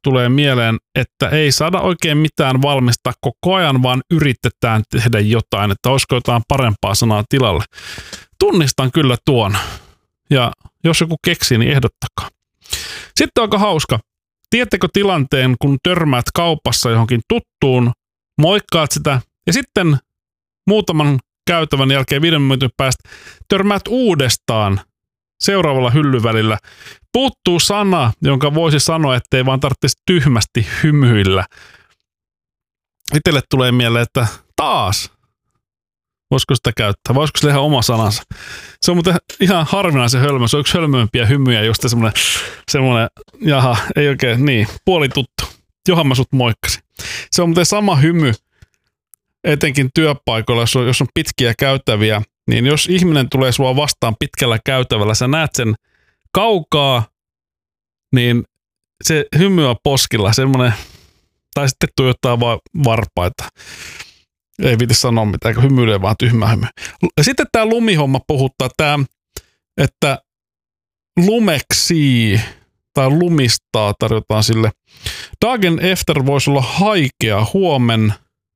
tulee mieleen, että ei saada oikein mitään valmistaa koko ajan, vaan yritetään tehdä jotain, että olisiko jotain parempaa sanaa tilalle. Tunnistan kyllä tuon. Ja jos joku keksii, niin ehdottakaa. Sitten aika hauska. Tiedättekö tilanteen, kun törmäät kaupassa johonkin tuttuun, moikkaat sitä ja sitten muutaman käytävän jälkeen 5 minuutin päästä törmäät uudestaan seuraavalla hyllyvälillä. Puuttuu sana, jonka voisi sanoa, ettei vaan tarvitsisi tyhmästi hymyillä. Itselle tulee mieleen, että taas. Voisiko sitä käyttää? Voisiko sillä ihan oma sanansa? Se on muuten ihan harvinaisen hölmö. Se on yksi hölmöimpiä hymyjä, just semmoinen, jaha, ei oikein, niin, puolituttu. Johan mä sut moikkasin. Se on muuten sama hymy, etenkin työpaikoilla, jos on pitkiä käytäviä, niin jos ihminen tulee sua vastaan pitkällä käytävällä, sä näet sen kaukaa, niin se hymy on poskilla, semmoinen, tai sitten tuijottaa vaan varpaita. Ei viiti sanoa mitään, kun hymyilee vaan tyhmä hymy. Sitten tämä lumihomma puhuttaa, että lumeksii tai lumistaa tarjotaan sille. Dagen efter voisi olla haikea, huomen.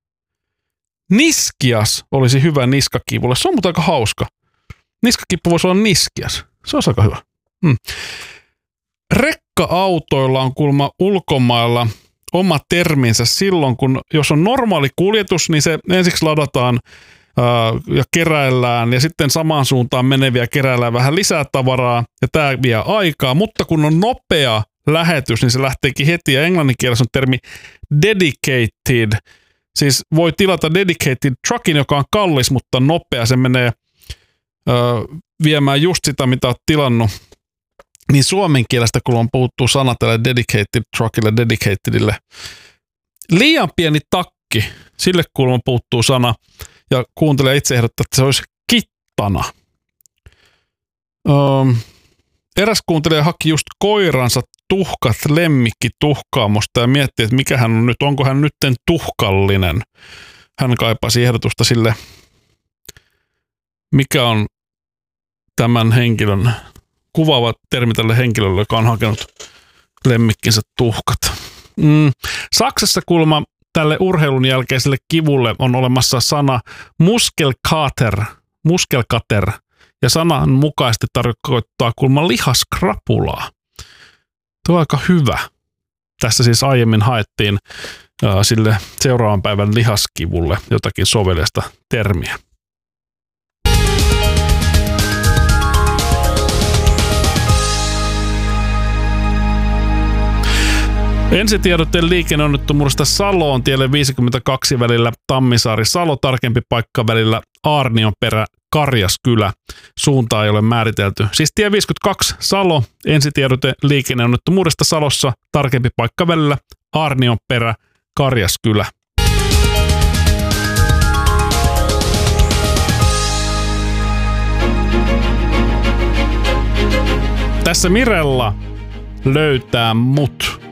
Niskias olisi hyvä niskakivulle. Se on mutta aika hauska. Niskakippu voisi olla niskias. Se on aika hyvä. Rekka-autoilla on kuulemma ulkomailla oma terminsä silloin, jos on normaali kuljetus, niin se ensiksi ladataan ja keräillään ja sitten samaan suuntaan meneviä keräillään vähän lisää tavaraa ja tämä vie aikaa, mutta kun on nopea lähetys, niin se lähteekin heti ja englanninkielessä on termi dedicated. Siis voi tilata dedicated truckin, joka on kallis, mutta nopea. Se menee viemään just sitä, mitä olet tilannut. Niin suomen kielestä, kun on puhuttu sana tälle dedicated truckille, dedicatedille. Liian pieni takki, sille kuulemma puuttuu sana. Ja kuuntelija itse ehdottaa, että se olisi kittana. Eräs kuuntelija haki just koiransa tuhkat lemmikki tuhkaamosta ja mietti, että mikä hän on nyt, onko hän nytten tuhkallinen. Hän kaipasi ehdotusta sille, mikä on tämän henkilön, kuvaava termi tälle henkilölle, joka on hakenut lemmikkinsä tuhkat. Saksassa kuulemma tälle urheilun jälkeiselle kivulle on olemassa sana muskelkater, ja sanan mukaisesti tarkoittaa kuulemma lihaskrapulaa. Tuo on aika hyvä. Tässä siis aiemmin haettiin sille seuraavan päivän lihaskivulle jotakin sovellista termiä. Ensitiedote liikenneonnettomuudesta Saloon tielle 52 välillä Tammisaari-Salo, tarkempi paikka välillä Aarnionperä, Karjaskylä. Suuntaa ei ole määritelty. Siis tie 52 Salo, ensitiedote liikenneonnettomuudesta Salossa, tarkempi paikka välillä Aarnionperä, Karjaskylä. Tässä Mirella löytää mut.